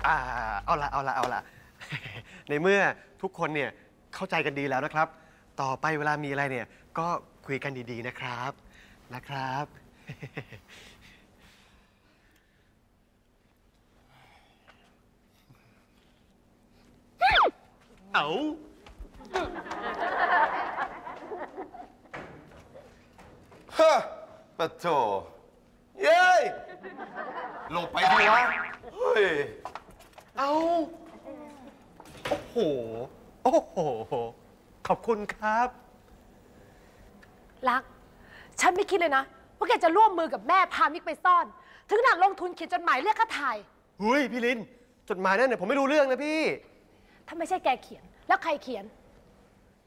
เอาละในเมื่อทุกคนเนี่ยเข้าใจกันดีแล้วนะครับต่อไปเวลามีอะไรเนี่ยก็คุยกันดีๆนะครับเอาฮะปะโถเย้ยหลบไปดีวะเฮ้ยเอาโอ้โหขอบคุณครับรักฉันไม่คิดเลยนะว่าแกจะร่วมมือกับแม่พามิกไปซ่อนถึงขนาดลงทุนเขียนจดหมายเรียกค่าถ่ายเฮ้ยพี่ลินจดหมายนั่นเนี่ยผมไม่รู้เรื่องนะพี่ถ้าไม่ใช่แกเขียนแล้วใครเขียน